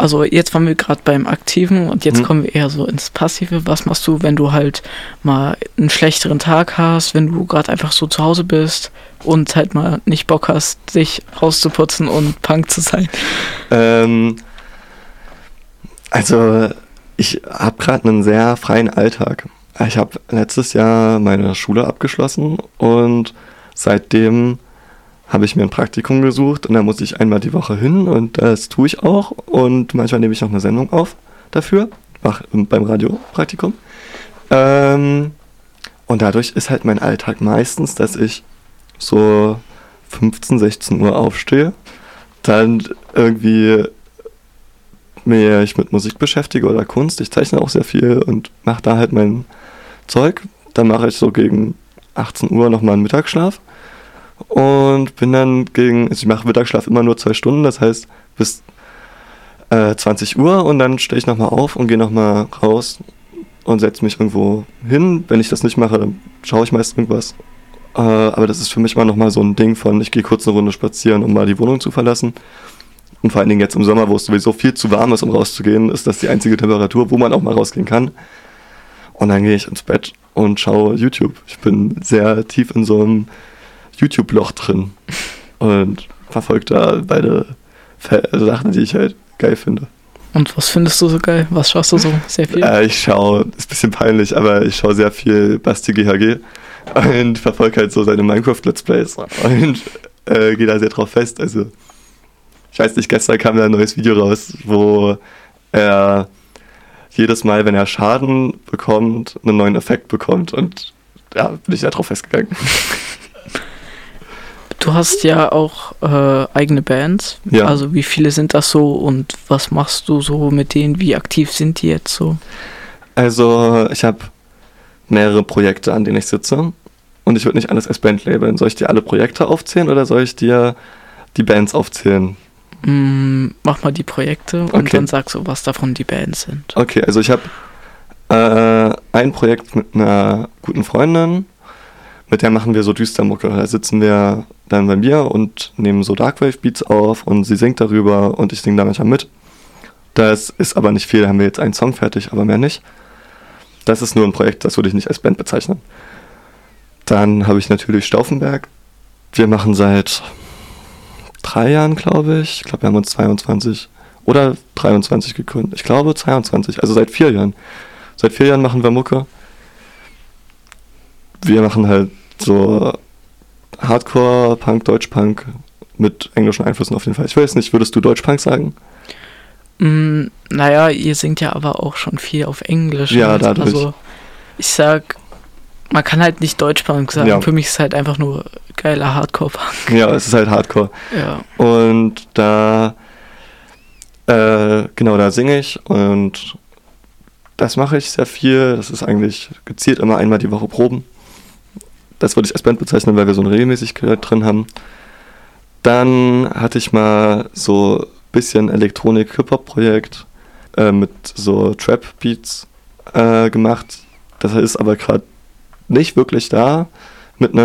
also jetzt waren wir gerade beim Aktiven und jetzt kommen wir eher so ins Passive. Was machst du, wenn du halt mal einen schlechteren Tag hast, wenn du gerade einfach so zu Hause bist und halt mal nicht Bock hast, dich rauszuputzen und Punk zu sein? Also ich habe gerade einen sehr freien Alltag. Ich habe letztes Jahr meine Schule abgeschlossen und seitdem habe ich mir ein Praktikum gesucht und da muss ich einmal die Woche hin und das tue ich auch und manchmal nehme ich noch eine Sendung auf dafür, beim Radiopraktikum. Und dadurch ist halt mein Alltag meistens, dass ich so 15, 16 Uhr aufstehe, dann irgendwie mich mit Musik beschäftige oder Kunst. Ich zeichne auch sehr viel und mache da halt mein Zeug. Dann mache ich so gegen 18 Uhr nochmal einen Mittagsschlaf und bin dann also ich mache Mittagsschlaf immer nur 2 Stunden, das heißt bis 20 Uhr und dann stehe ich nochmal auf und gehe nochmal raus und setze mich irgendwo hin. Wenn ich das nicht mache, dann schaue ich meist irgendwas. Aber das ist für mich mal nochmal so ein Ding von, ich gehe kurz eine Runde spazieren, um mal die Wohnung zu verlassen. Und vor allen Dingen jetzt im Sommer, wo es sowieso viel zu warm ist, um rauszugehen, ist das die einzige Temperatur, wo man auch mal rausgehen kann. Und dann gehe ich ins Bett und schaue YouTube. Ich bin sehr tief in so einem YouTube-Loch drin und verfolge da beide Sachen, die ich halt geil finde. Und was findest du so geil? Was schaust du so sehr viel? Ich schaue, ist ein bisschen peinlich, aber ich schaue sehr viel Basti GHG und verfolge halt so seine Minecraft-Let's Plays und gehe da sehr drauf fest. Also ich weiß nicht, gestern kam da ein neues Video raus, wo er jedes Mal, wenn er Schaden bekommt, einen neuen Effekt bekommt und ja, bin ich da drauf festgegangen. Du hast ja auch eigene Bands. Ja. Also wie viele sind das so und was machst du so mit denen? Wie aktiv sind die jetzt so? Also ich habe mehrere Projekte, an denen ich sitze und ich würde nicht alles als Band labeln. Soll ich dir alle Projekte aufzählen oder soll ich dir die Bands aufzählen? Mach mal die Projekte und dann sag so, was davon die Bands sind. Okay, also ich habe ein Projekt mit einer guten Freundin, mit der machen wir so Düstermucke. Da sitzen wir dann bei mir und nehmen so Darkwave-Beats auf und sie singt darüber und ich singe da manchmal mit. Das ist aber nicht viel, da haben wir jetzt einen Song fertig, aber mehr nicht. Das ist nur ein Projekt, das würde ich nicht als Band bezeichnen. Dann habe ich natürlich Stauffenberg. Wir machen seit 3 Jahren, glaube ich. Ich glaube, wir haben uns 22 oder 23 gegründet. Ich glaube 22, also seit 4 Jahren. Seit 4 Jahren machen wir Mucke. Wir machen halt so Hardcore, Punk, Deutschpunk mit englischen Einflüssen auf jeden Fall. Ich weiß nicht, würdest du Deutschpunk sagen? Naja, ihr singt ja aber auch schon viel auf Englisch. Ja, dadurch. Also ich sag, man kann halt nicht Deutschpunk sagen. Ja. Für mich ist es halt einfach nur geiler Hardcore-Punk. Ja, es ist halt Hardcore. Ja. Und da da singe ich und das mache ich sehr viel. Das ist eigentlich gezielt immer einmal die Woche Proben. Das würde ich als Band bezeichnen, weil wir so eine Regelmäßigkeit drin haben. Dann hatte ich mal so ein bisschen Elektronik-Hip-Hop-Projekt mit so Trap-Beats gemacht. Das ist aber gerade nicht wirklich da. Mit